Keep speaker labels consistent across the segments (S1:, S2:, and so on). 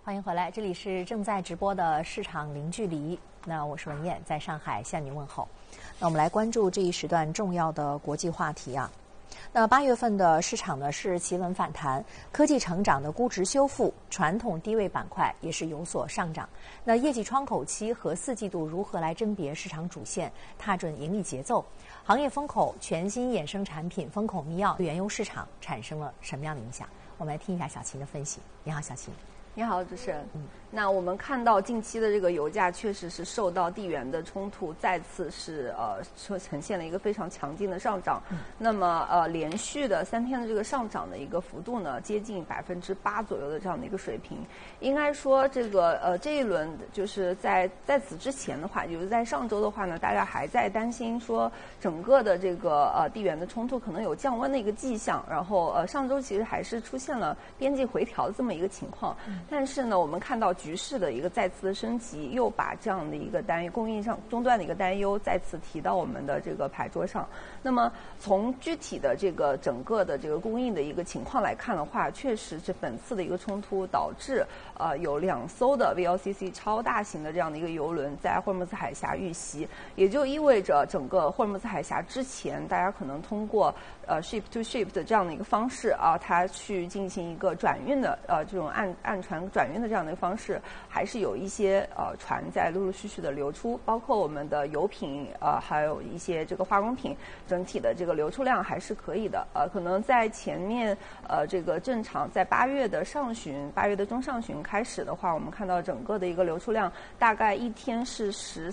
S1: 欢迎回来，这里是正在直播的市场零距离。那我是文燕，在上海向您问候。那我们来关注这一时段重要的国际话题啊。那8月份的市场呢是企稳反弹，科技成长的估值修复，传统低位板块也是有所上涨。那业绩窗口期和4季度如何来甄别市场主线，踏准盈利节奏？行业风口、全新衍生产品风口密钥，对原油市场产生了什么样的影响？我们来听一下小琴的分析。你好，小琴。
S2: 你好，主持人。那我们看到近期的这个油价确实是受到地缘的冲突，再次是呈现了一个非常强劲的上涨。那么连续的3天的这个上涨的一个幅度呢，接近8%左右的这样的一个水平。应该说这个这一轮就是在此之前的话，就是在上周的话呢，大家还在担心说整个的这个地缘的冲突可能有降温的一个迹象。然后上周其实还是出现了边际回调的这么一个情况。但是呢，我们看到局势的一个再次的升级，又把这样的一个供应上中断的一个担忧再次提到我们的这个牌桌上。那么从具体的这个整个的这个供应的一个情况来看的话，确实是本次的一个冲突导致有2艘的 VLCC 超大型的这样的一个油轮在霍尔木兹海峡遇袭，也就意味着整个霍尔木兹海峡之前大家可能通过ship to ship 的这样的一个方式它去进行一个转运的这种岸船转运的这样的一个方式，还是有一些船在陆陆续续的流出，包括我们的油品还有一些这个化工品，整体的这个流出量还是可以的。可能在前面这个正常在8月的中上旬开始的话，我们看到整个的一个流出量大概一天是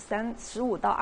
S2: 15到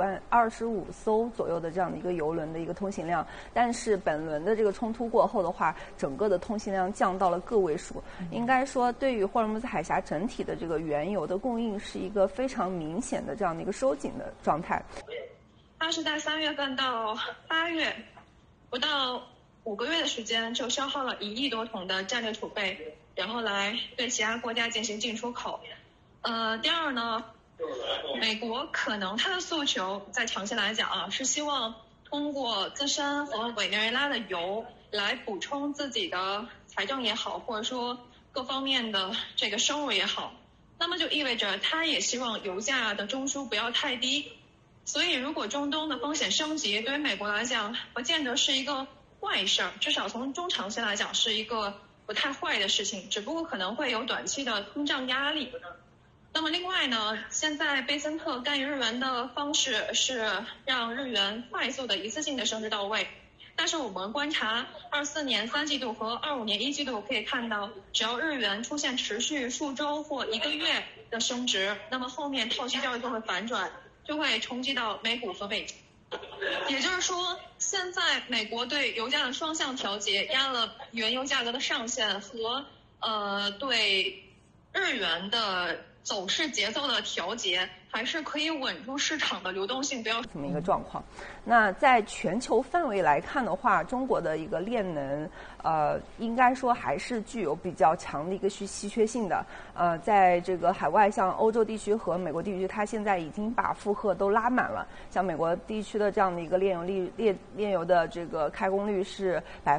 S2: 25艘左右的这样的一个油轮的一个通行量，但是本轮的这个冲突过后的话，整个的通行量降到了个位数。应该说对于霍尔木兹海峡整体的这个原油的供应是一个非常明显的这样的一个收紧的状态。
S3: 它是在3月份到8月不到5个月的时间就消耗了1亿多桶的战略储备，然后来对其他国家进行进出口。第二呢，美国可能它的诉求在长期来讲是希望通过自身和委内瑞拉的油来补充自己的财政也好，或者说各方面的这个收入也好，那么就意味着他也希望油价的中枢不要太低。所以如果中东的风险升级，对于美国来讲不见得是一个坏事儿，至少从中长期来讲是一个不太坏的事情，只不过可能会有短期的通胀压力。那么另外呢，现在贝森特干预日元的方式是让日元快速的一次性的升值到位，但是我们观察24年3季度和25年1季度可以看到，只要日元出现持续数周或1个月的升值，那么后面套息交易就会反转，就会冲击到美股和美金。也就是说，现在美国对油价的双向调节压了原油价格的上限和对日元的走势节奏的调节，还是可以稳住市场的流动性，不要
S2: 这么一个状况。那在全球范围来看的话，中国的一个炼能应该说还是具有比较强的一个稀缺性的。在这个海外，像欧洲地区和美国地区，它现在已经把负荷都拉满了。像美国地区的这样的一个炼油的这个开工率是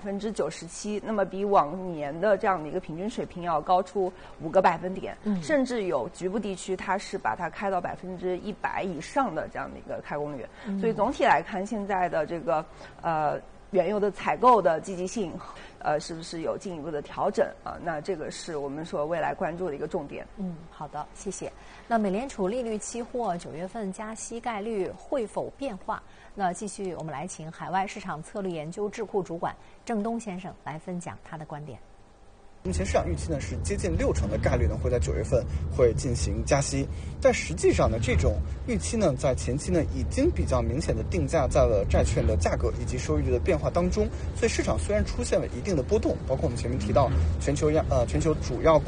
S2: 97%，那么比往年的这样的一个平均水平要高出5个百分点，甚至有局部地区它是把它开到100%以上的这样的一个开工率。所以总体来看，现在的这个原油的采购的积极性是不是有进一步的调整那这个是我们说未来关注的一个重点。
S1: 好的，谢谢。那美联储利率期货9月份加息概率会否变化？那继续我们来请海外市场策略研究智库主管郑东先生来分享他的观点。
S4: 目前市场预期呢是接近60%的概率呢会在9月份会进行加息，但实际上呢这种预期呢在前期呢已经比较明显的定价在了债券的价格以及收益率的变化当中，所以市场虽然出现了一定的波动，包括我们前面提到全球主要